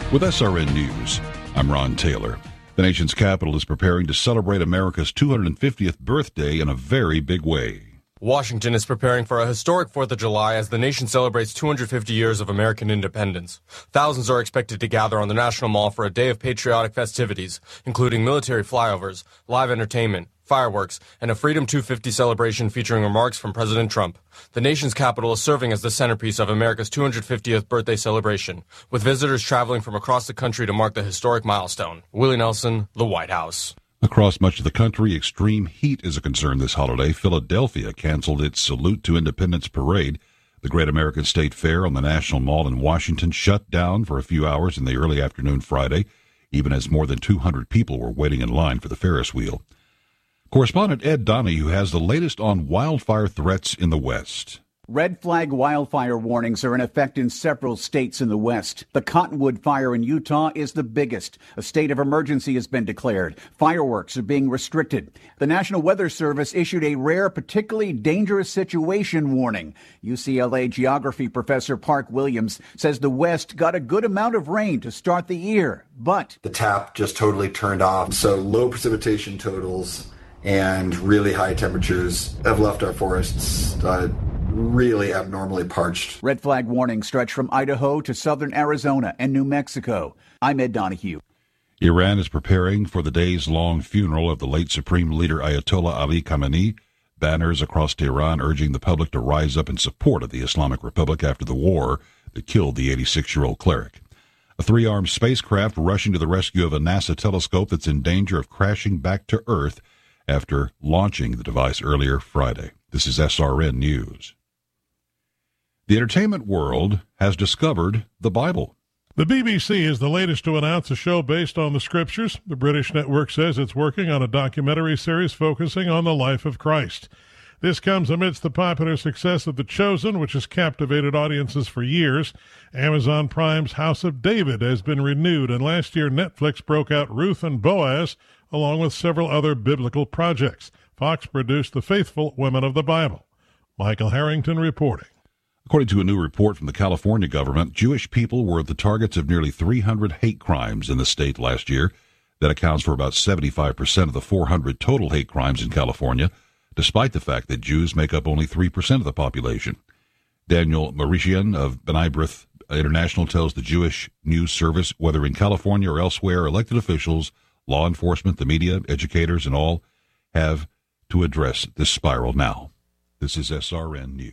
With SRN News, I'm Ron Taylor. The nation's capital is preparing to celebrate America's 250th birthday in a very big way. Washington is preparing for a historic 4th of July as the nation celebrates 250 years of American independence. Thousands are expected to gather on the National Mall for a day of patriotic festivities, including military flyovers, live entertainment, fireworks, and a Freedom 250 celebration featuring remarks from President Trump. The nation's capital is serving as the centerpiece of America's 250th birthday celebration, with visitors traveling from across the country to mark the historic milestone. Willie Nelson, The White House. Across much of the country, extreme heat is a concern this holiday. Philadelphia canceled its Salute to Independence parade. The Great American State Fair on the National Mall in Washington shut down for a few hours in the early afternoon Friday, even as more than 200 people were waiting in line for the Ferris wheel. Correspondent Ed Donahue has the latest on wildfire threats in the West. Red flag wildfire warnings are in effect in several states in the West. The Cottonwood fire in Utah is the biggest. A state of emergency has been declared. Fireworks are being restricted. The National Weather Service issued a rare, particularly dangerous situation warning. UCLA geography professor Park Williams says the West got a good amount of rain to start the year, but the tap just totally turned off. So low precipitation totals and really high temperatures have left our forests really abnormally parched. Red flag warnings stretch from Idaho to southern Arizona and New Mexico. I'm Ed Donahue. Iran is preparing for the days-long funeral of the late Supreme Leader Ayatollah Ali Khamenei. Banners across Tehran urging the public to rise up in support of the Islamic Republic after the war that killed the 86-year-old cleric. A 3-armed spacecraft rushing to the rescue of a NASA telescope that's in danger of crashing back to Earth after launching the device earlier Friday. This is SRN News. The entertainment world has discovered the Bible. The BBC is the latest to announce a show based on the Scriptures. The British network says it's working on a documentary series focusing on the life of Christ. This comes amidst the popular success of The Chosen, which has captivated audiences for years. Amazon Prime's House of David has been renewed, and last year Netflix broke out Ruth and Boaz, along with several other biblical projects. Fox produced The Faithful Women of the Bible. Michael Harrington reporting. According to a new report from the California government, Jewish people were the targets of nearly 300 hate crimes in the state last year. That accounts for about 75% of the 400 total hate crimes in California, despite the fact that Jews make up only 3% of the population. Daniel Marishian of B'nai B'rith International tells the Jewish News Service whether in California or elsewhere, elected officials, law enforcement, the media, educators, and all have to address this spiral now. This is SRN News.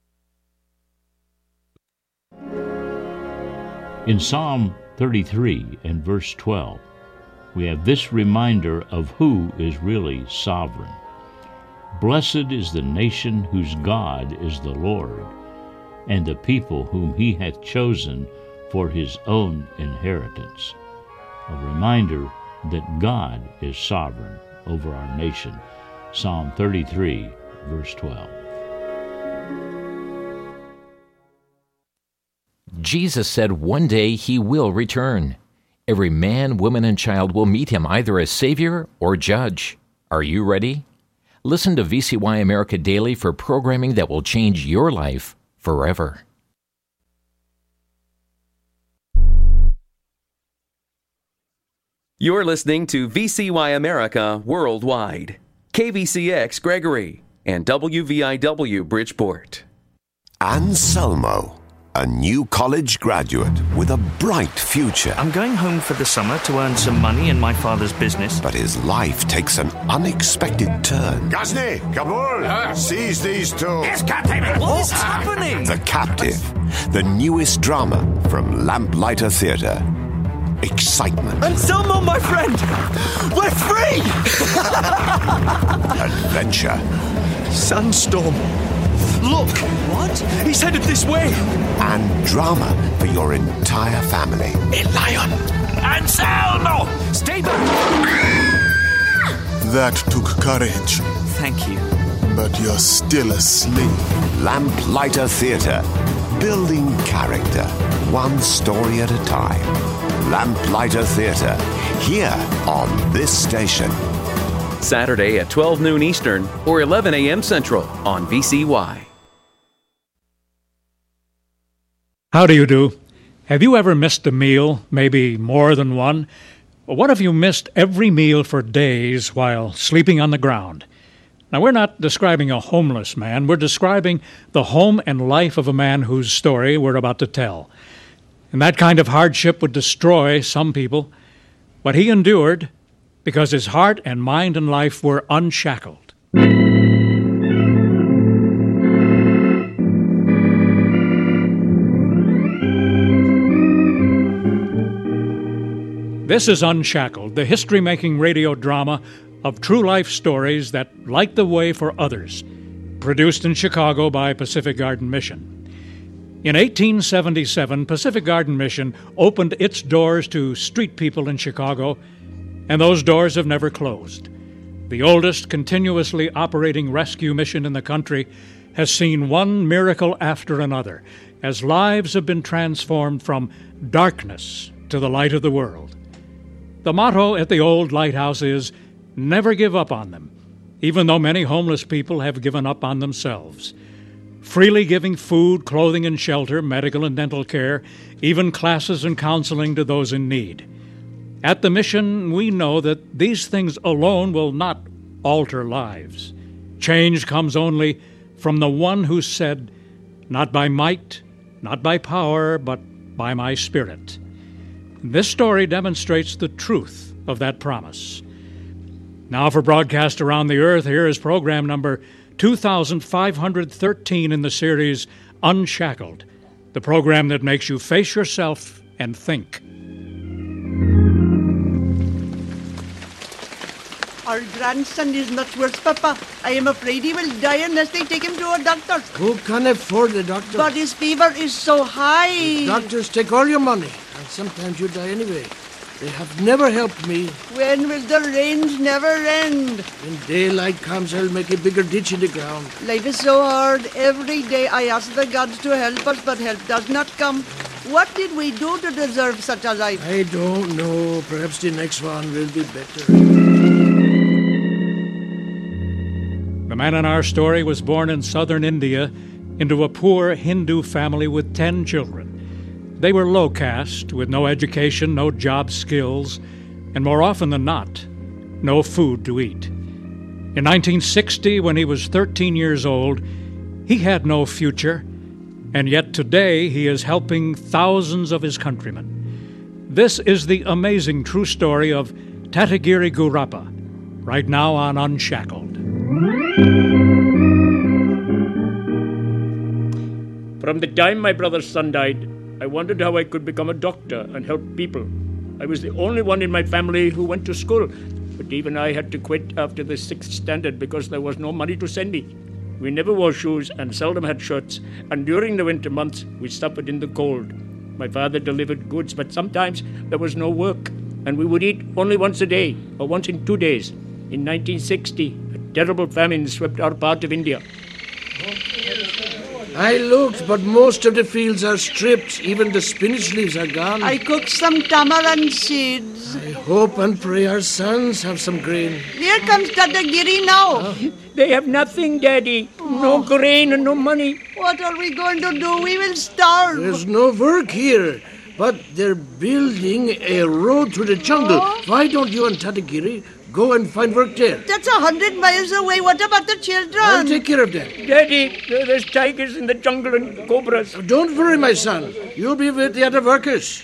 In Psalm 33 and verse 12, we have this reminder of who is really sovereign. Blessed is the nation whose God is the Lord, and the people whom he hath chosen for his own inheritance. A reminder that God is sovereign over our nation. Psalm 33, verse 12. Jesus said one day he will return. Every man, woman, and child will meet him either as Savior or Judge. Are you ready? Listen to VCY America Daily for programming that will change your life forever. You're listening to VCY America Worldwide, KVCX Gregory, and WVIW Bridgeport. Anselmo, a new college graduate with a bright future. I'm going home for the summer to earn some money in my father's business. But his life takes an unexpected turn. Ghazni, Kabul, seize these two. Yes, Captain. What is happening? The Captive, the newest drama from Lamplighter Theatre. Excitement. Anselmo, my friend! We're free! Adventure. Sandstorm. Look! What? He's headed this way! And drama for your entire family. A lion! Anselmo! Stay back! That took courage. Thank you. But you're still asleep. Lamplighter Theatre. Building character. One story at a time. Lamplighter Theatre. Here on this station. Saturday at 12 noon Eastern or 11 a.m. Central on VCY. How do you do? Have you ever missed a meal, maybe more than one? What if you missed every meal for days while sleeping on the ground? Now, we're not describing a homeless man. We're describing the home and life of a man whose story we're about to tell. And that kind of hardship would destroy some people, but he endured because his heart and mind and life were unshackled. This is Unshackled, the history-making radio drama of true life stories that light the way for others, produced in Chicago by Pacific Garden Mission. In 1877, Pacific Garden Mission opened its doors to street people in Chicago, and those doors have never closed. The oldest continuously operating rescue mission in the country has seen one miracle after another, as lives have been transformed from darkness to the light of the world. The motto at the old lighthouse is, never give up on them, even though many homeless people have given up on themselves. Freely giving food, clothing, and shelter, medical and dental care, even classes and counseling to those in need. At the mission, we know that these things alone will not alter lives. Change comes only from the one who said, not by might, not by power, but by my Spirit. This story demonstrates the truth of that promise. Now for broadcast around the earth, here is program number 2513 in the series Unshackled, the program that makes you face yourself and think. Our grandson is much worse, Papa. I am afraid he will die unless they take him to a doctor. Who can afford a doctor? But his fever is so high. The doctors take all your money, and sometimes you die anyway. They have never helped me. When will the rains never end? When daylight comes, I'll make a bigger ditch in the ground. Life is so hard. Every day I ask the gods to help us, but help does not come. What did we do to deserve such a life? I don't know. Perhaps the next one will be better. The man in our story was born in southern India into a poor Hindu family with 10 children. They were low caste, with no education, no job skills, and more often than not, no food to eat. In 1960, when he was 13 years old, he had no future, and yet today he is helping thousands of his countrymen. This is the amazing true story of Tatagiri Gurappa, right now on Unshackled. From the time my brother's son died, I wondered how I could become a doctor and help people. I was the only one in my family who went to school, but even I had to quit after the 6th standard because there was no money to send me. We never wore shoes and seldom had shirts, and during the winter months we suffered in the cold. My father delivered goods, but sometimes there was no work, and we would eat only once a day or once in 2 days. In 1960, a terrible famine swept our part of India. I looked, but most of the fields are stripped. Even the spinach leaves are gone. I cooked some tamarind seeds. I hope and pray our sons have some grain. Here comes Tatagiri now. They have nothing, Daddy. No grain and no money. What are we going to do? We will starve. There's no work here, but they're building a road through the jungle. Why don't you and Tatagiri go and find work there? That's 100 miles away. What about the children? I'll take care of them. Daddy, there's tigers in the jungle and cobras. Don't worry, my son. You'll be with the other workers.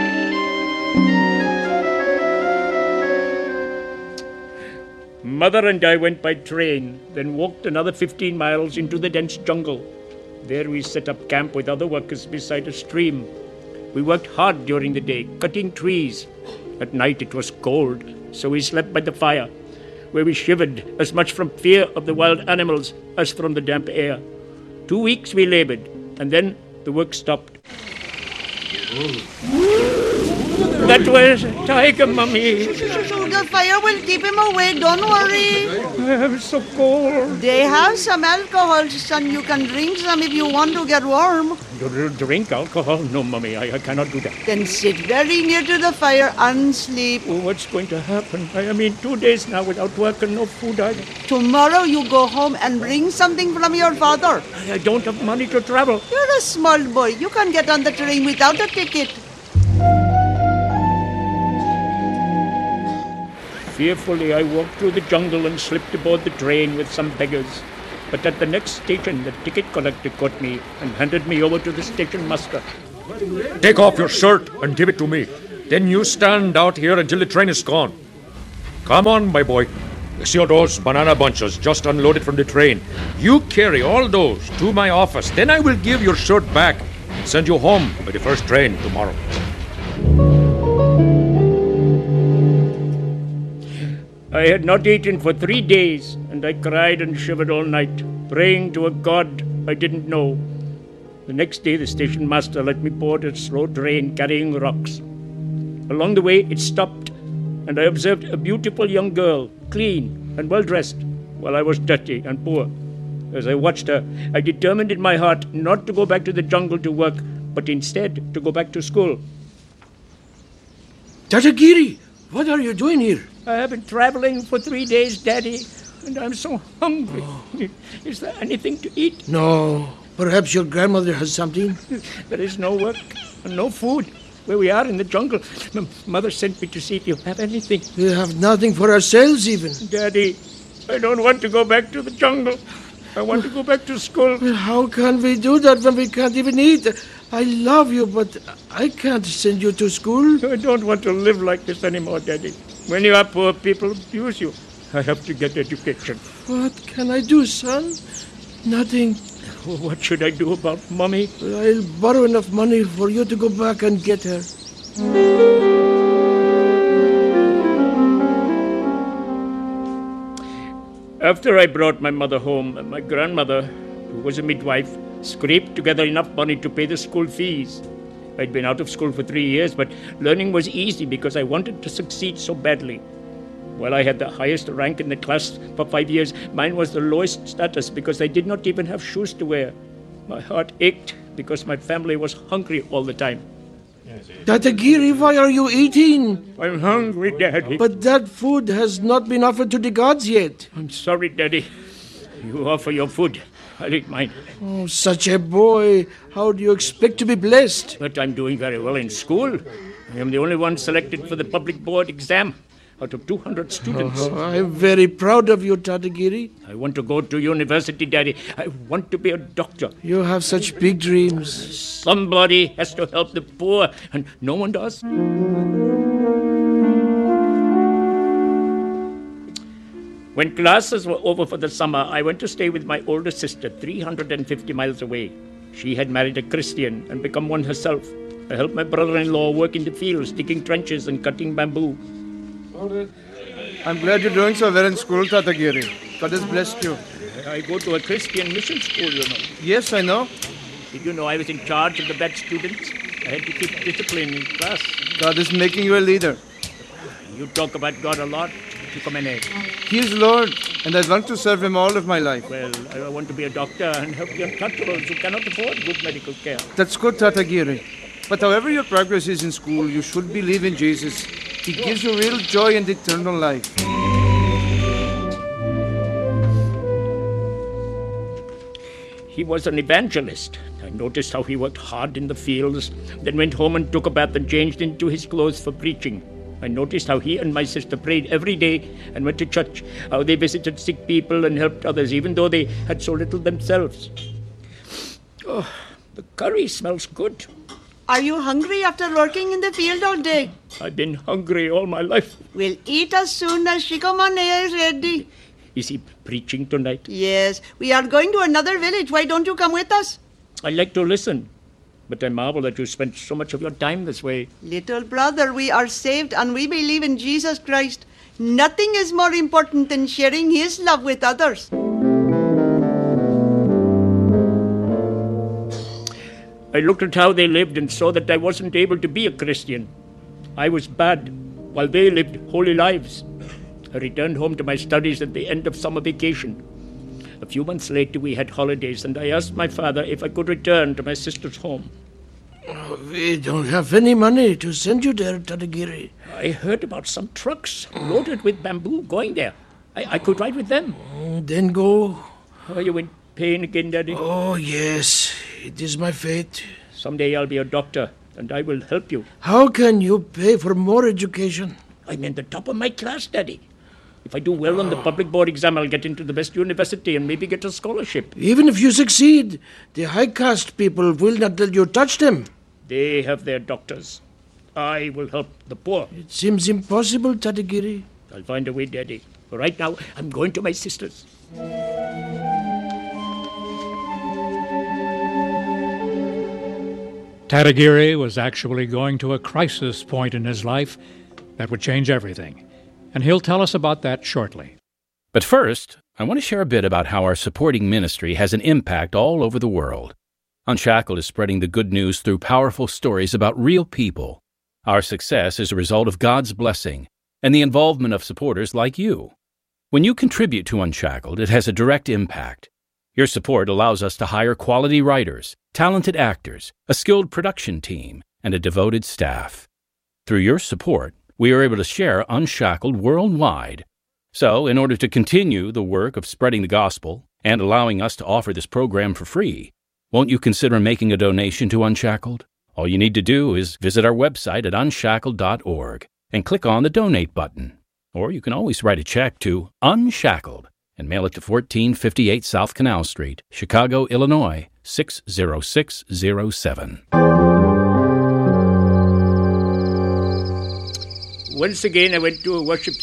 Mother and I went by train, then walked another 15 miles into the dense jungle. There we set up camp with other workers beside a stream. We worked hard during the day, cutting trees. At night it was cold, so we slept by the fire, where we shivered as much from fear of the wild animals as from the damp air. 2 weeks we labored, and then the work stopped. That was a tiger, Mummy. The fire will keep him away, don't worry. I'm so cold. They have some alcohol, son. You can drink some if you want to get warm. You drink alcohol? No, Mummy, I cannot do that. Then sit very near to the fire and sleep. Oh, what's going to happen? I mean, 2 days now without work and no food either. Tomorrow you go home and bring something from your father. I don't have money to travel. You're a small boy. You can get on the train without a ticket. Fearfully, I walked through the jungle and slipped aboard the train with some beggars. But at the next station, the ticket collector caught me and handed me over to the station master. Take off your shirt and give it to me. Then you stand out here until the train is gone. Come on, my boy. You see all those banana bunches just unloaded from the train? You carry all those to my office. Then I will give your shirt back and send you home by the first train tomorrow. I had not eaten for 3 days, and I cried and shivered all night, praying to a God I didn't know. The next day, the station master let me board a slow train carrying rocks. Along the way, it stopped, and I observed a beautiful young girl, clean and well-dressed, while I was dirty and poor. As I watched her, I determined in my heart not to go back to the jungle to work, but instead to go back to school. Tatagiri, what are you doing here? I have been traveling for 3 days, Daddy, and I'm so hungry. Is there anything to eat? No. Perhaps your grandmother has something? There is no work and no food where we are in the jungle. Mother sent me to see if you have anything. We have nothing for ourselves even. Daddy, I don't want to go back to the jungle. I want to go back to school. Well, how can we do that when we can't even eat? I love you, but I can't send you to school. I don't want to live like this anymore, Daddy. When you are poor, people abuse you. I have to get education. What can I do, son? Nothing. What should I do about Mommy? I'll borrow enough money for you to go back and get her. After I brought my mother home, my grandmother, who was a midwife, scraped together enough money to pay the school fees. I'd been out of school for 3 years, but learning was easy because I wanted to succeed so badly. While I had the highest rank in the class for 5 years, mine was the lowest status because I did not even have shoes to wear. My heart ached because my family was hungry all the time. Tatagiri, why are you eating? I'm hungry, Daddy. But that food has not been offered to the gods yet. I'm sorry, Daddy. You offer your food. I'll eat mine. Oh, such a boy. How do you expect to be blessed? But I'm doing very well in school. I am the only one selected for the public board exam out of 200 students. Oh, I'm very proud of you, Tatagiri. I want to go to university, Daddy. I want to be a doctor. You have such big dreams. Somebody has to help the poor, and no one does. When classes were over for the summer, I went to stay with my older sister, 350 miles away. She had married a Christian and become one herself. I helped my brother-in-law work in the fields, digging trenches and cutting bamboo. I'm glad you're doing so well in school, Tatagiri. God has blessed you. I go to a Christian mission school, you know. Yes, I know. Did you know I was in charge of the bad students? I had to keep discipline in class. God is making you a leader. You talk about God a lot. He is Lord, and I want to serve Him all of my life. Well, I want to be a doctor and help the untouchables who cannot afford good medical care. That's good, Tatagiri. But however your progress is in school, you should believe in Jesus. He gives you real joy and eternal life. He was an evangelist. I noticed how he worked hard in the fields, then went home and took a bath and changed into his clothes for preaching. I noticed how he and my sister prayed every day and went to church, how they visited sick people and helped others, even though they had so little themselves. Oh, the curry smells good. Are you hungry after working in the field all day? I've been hungry all my life. We'll eat as soon as Shikamane is ready. Is he preaching tonight? Yes. We are going to another village. Why don't you come with us? I like to listen, but I marvel that you spend so much of your time this way. Little brother, we are saved and we believe in Jesus Christ. Nothing is more important than sharing His love with others. I looked at how they lived and saw that I wasn't able to be a Christian. I was bad, while they lived holy lives. I returned home to my studies at the end of summer vacation. A few months later, we had holidays, and I asked my father if I could return to my sister's home. We don't have any money to send you there, Tadagiri. I heard about some trucks loaded with bamboo going there. I could ride with them. Then go. Are you in pain again, Daddy? Oh, yes. It is my fate. Someday I'll be a doctor, and I will help you. How can you pay for more education? I'm in the top of my class, Daddy. If I do well on the public board exam, I'll get into the best university and maybe get a scholarship. Even if you succeed, the high caste people will not let you touch them. They have their doctors. I will help the poor. It seems impossible, Tadagiri. I'll find a way, Daddy. But right now, I'm going to my sister's. Tadagiri was actually going to a crisis point in his life that would change everything. And he'll tell us about that shortly. But first, I want to share a bit about how our supporting ministry has an impact all over the world. Unshackled is spreading the good news through powerful stories about real people. Our success is a result of God's blessing and the involvement of supporters like you. When you contribute to Unshackled, it has a direct impact. Your support allows us to hire quality writers, talented actors, a skilled production team, and a devoted staff. Through your support, we are able to share Unshackled worldwide. So, in order to continue the work of spreading the gospel and allowing us to offer this program for free, won't you consider making a donation to Unshackled? All you need to do is visit our website at unshackled.org and click on the Donate button. Or you can always write a check to Unshackled and mail it to 1458 South Canal Street, Chicago, Illinois, 60607. Once again, I went to a worship